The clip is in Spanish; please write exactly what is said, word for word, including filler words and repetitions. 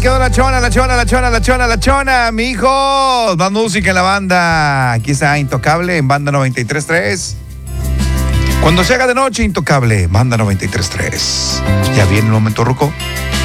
quedó la chona, la chona, la chona, la chona, la chona, mi hijo. Más música en la banda. Aquí está Intocable en Banda noventa y tres punto tres. Cuando se haga de noche, Intocable, Banda noventa y tres punto tres. Ya viene el momento, ruco.